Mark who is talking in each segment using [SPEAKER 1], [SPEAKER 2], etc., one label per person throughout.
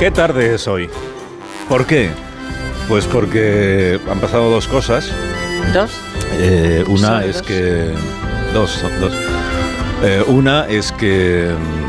[SPEAKER 1] ¿Qué tarde es hoy? ¿Por qué? Pues porque han pasado dos cosas.
[SPEAKER 2] ¿Dos?
[SPEAKER 1] Una es que... Dos. Una es que...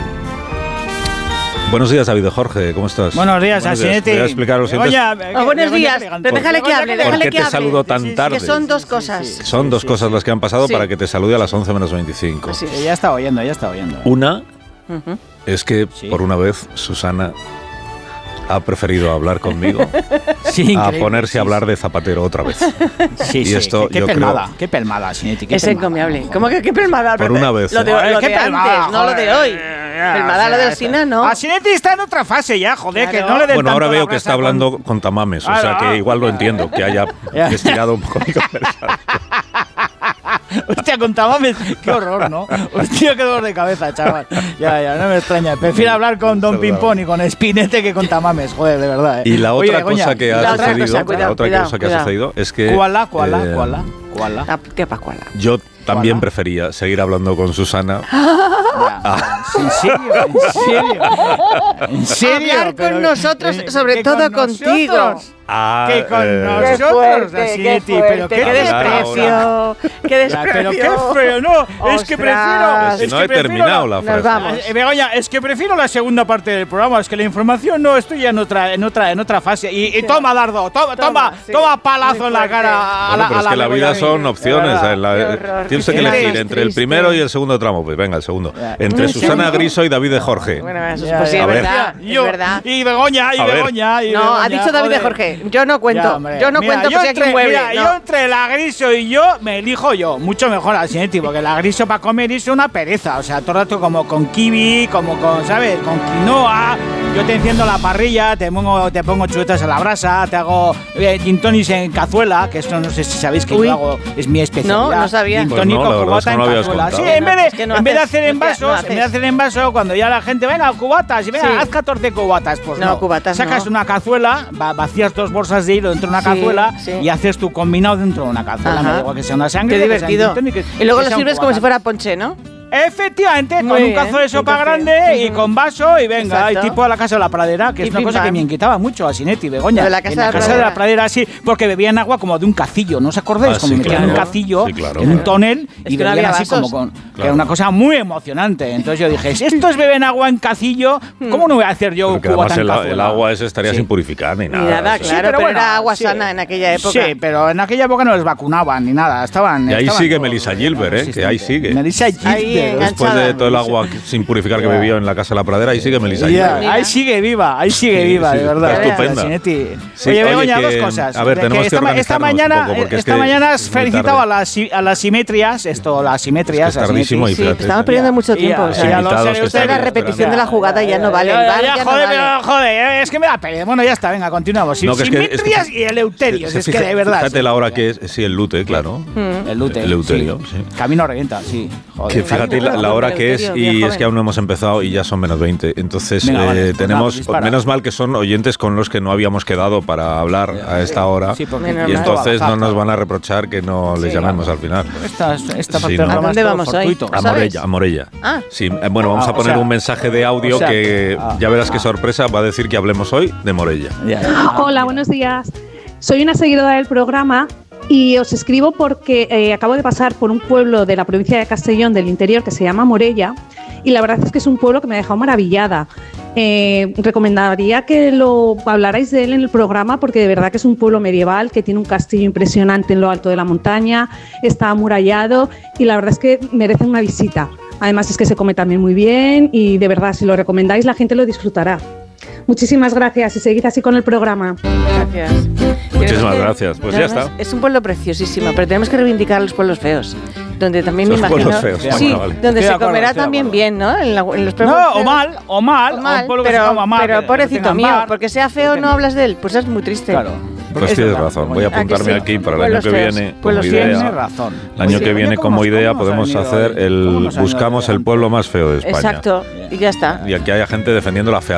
[SPEAKER 1] Buenos días, David Jorge, ¿cómo estás?
[SPEAKER 3] Buenos días, Asinetti.
[SPEAKER 1] Voy a explicar los siguientes.
[SPEAKER 2] Buenos días, pero déjale que hable,
[SPEAKER 1] ¿Por qué te saludo tan tarde?
[SPEAKER 2] Que son dos cosas.
[SPEAKER 1] Son dos cosas las que han pasado para que te salude a las 11 menos 25.
[SPEAKER 2] Así
[SPEAKER 3] Ya está oyendo.
[SPEAKER 1] Una es que, por una vez, Susana ha preferido hablar conmigo a ponerse a hablar de Zapatero otra vez.
[SPEAKER 3] Y esto, qué pelmada, Asinetti.
[SPEAKER 2] Es encomiable. ¿Cómo que qué pelmada?
[SPEAKER 1] Por una vez.
[SPEAKER 2] Lo de antes, no lo de hoy. Pelmada lo del Sina, ¿no?
[SPEAKER 3] Asinetti está en otra fase ya, joder, que no le den
[SPEAKER 1] Bueno, ahora
[SPEAKER 3] tanto
[SPEAKER 1] veo que está hablando con tamames, o sea que igual lo entiendo, que haya estirado un poco mi conversación.
[SPEAKER 3] Hostia, con tamames, qué horror, ¿no? Hostia, qué dolor de cabeza, chaval. Ya, no me extraña. Prefiero hablar con Don Pimpón y con Espinete que con tamames, joder, de verdad.
[SPEAKER 1] Y la otra cosa que ha sucedido es que...
[SPEAKER 3] ¿Cuál?
[SPEAKER 2] ¿Qué pascuala?
[SPEAKER 1] Yo también prefería seguir hablando con Susana.
[SPEAKER 3] ¿En serio?
[SPEAKER 2] Hablar con nosotros, sobre todo contigo.
[SPEAKER 3] Que con nosotros, Asinetti, pero qué
[SPEAKER 2] desprecio. Qué desprecio.
[SPEAKER 3] Pero qué feo, no. Es que prefiero.
[SPEAKER 1] Si no he terminado la frase.
[SPEAKER 3] Begoña, es que prefiero la segunda parte del programa. Es que la información no, estoy ya en otra fase. Y toma, Dardo, toma palazo en la cara.
[SPEAKER 1] Bueno, pero es que la vida son opciones. Tienes que elegir entre el primero y el segundo tramo. Pues venga, el segundo. Entre Susana Griso y David de Jorge.
[SPEAKER 2] Bueno, eso es verdad.
[SPEAKER 3] Y Begoña.
[SPEAKER 2] No, ha dicho David de Jorge. Yo no cuento. Yo no cuento por si hay quien mueble.
[SPEAKER 3] Yo entre la Griso y yo me elijo yo. Mucho mejor, Asinetti, porque la Griso para comer es una pereza. O sea, todo el rato como con kiwi, como con, ¿sabes? Con quinoa. Yo te enciendo la parrilla, te pongo chuletas a la brasa, te hago gin tonics en cazuela, que esto no sé si sabéis que yo hago, es mi especialidad.
[SPEAKER 2] No sabía.
[SPEAKER 1] Gin tonic con cubata en cazuela.
[SPEAKER 3] Sí, en vez de hacer en vasos, cuando ya la gente, venga, cubatas, y venga, haz 14 cubatas. Pues no,
[SPEAKER 2] cubatas
[SPEAKER 3] sacas una cazuela, vacías 2 bolsas de hilo dentro de una cazuela y haces tu combinado dentro de una cazuela. Me da igual que sea una sangre.
[SPEAKER 2] Qué divertido. Y luego lo sirves como si fuera ponche, ¿no?
[SPEAKER 3] Efectivamente, con un cazo de sopa grande y con vaso y venga, y tipo a la Casa de la Pradera, que es una cosa que me inquietaba mucho a Asinetti, Begoña.
[SPEAKER 2] En la Casa
[SPEAKER 3] de la Pradera, sí, porque bebían agua como de un cacillo, ¿no os acordáis? Como metían un cacillo en un tonel y bebían así como con... Que era una cosa muy emocionante. Entonces yo dije, si estos beben agua en cacillo, ¿cómo no voy a hacer yo cubata en cazuela?
[SPEAKER 1] El agua ese estaría sin purificar ni nada.
[SPEAKER 2] Ni nada, claro, pero era agua sana en aquella época.
[SPEAKER 3] Sí, pero en aquella época no les vacunaban ni nada.
[SPEAKER 1] Y ahí sigue Melissa Gilbert, que ahí sigue.
[SPEAKER 3] Melissa Gilbert.
[SPEAKER 1] Después de todo el agua sin purificar que bebió en la Casa de la Pradera, ahí sigue Melissa Gilbert.
[SPEAKER 3] Ahí sigue viva, de verdad.
[SPEAKER 1] Estupenda.
[SPEAKER 3] Oye, Begoña, dos cosas.
[SPEAKER 1] A ver, tenemos que
[SPEAKER 3] esta mañana has felicitado a las simetrías, las simetrías.
[SPEAKER 1] Es tardísimo y
[SPEAKER 2] estamos perdiendo mucho tiempo. La repetición de la jugada ya no vale.
[SPEAKER 3] Joder, es que me da pereza. Bueno, ya está, venga, continuamos. Simetrías y Eleuterios, es que de verdad.
[SPEAKER 1] Fíjate la hora que es, sí, el lute, claro.
[SPEAKER 3] El lute.
[SPEAKER 1] Eleuterio, sí.
[SPEAKER 3] Camino revienta, sí.
[SPEAKER 1] Que fíjate la hora que es y es que aún no hemos empezado y ya son menos 20. Entonces tenemos, menos mal que son oyentes con los que no habíamos quedado para hablar a esta hora y entonces no nos van a reprochar que no les llamemos al final.
[SPEAKER 3] ¿A
[SPEAKER 2] dónde vamos hoy?
[SPEAKER 1] A Morella. Sí, bueno, vamos a poner un mensaje de audio que ya verás qué sorpresa va a decir que hablemos hoy de Morella.
[SPEAKER 4] Hola, buenos días. Soy una seguidora del programa y os escribo porque acabo de pasar por un pueblo de la provincia de Castellón del interior que se llama Morella y la verdad es que es un pueblo que me ha dejado maravillada. Recomendaría que lo hablarais de él en el programa porque de verdad que es un pueblo medieval que tiene un castillo impresionante en lo alto de la montaña, está amurallado y la verdad es que merece una visita. Además es que se come también muy bien y de verdad si lo recomendáis la gente lo disfrutará. Muchísimas gracias y seguid así con el programa.
[SPEAKER 2] Gracias.
[SPEAKER 1] Muchísimas gracias. Pues ya está.
[SPEAKER 2] Es un pueblo preciosísimo, pero tenemos que reivindicar los pueblos feos. Donde también me imagino.
[SPEAKER 1] Feos,
[SPEAKER 2] sí, vale. Donde se comerá también bien, ¿no? En los pueblos feos.
[SPEAKER 3] O mal.
[SPEAKER 2] Pero pobrecito mío, porque sea feo no hablas de él. Pues es muy triste.
[SPEAKER 3] Claro.
[SPEAKER 1] Pues tienes razón. Voy a apuntarme aquí para el año que viene como idea. El año que viene como idea podemos hacer buscamos el pueblo más feo de España.
[SPEAKER 2] Exacto. Y ya está.
[SPEAKER 1] Y aquí haya gente defendiendo la fealdad.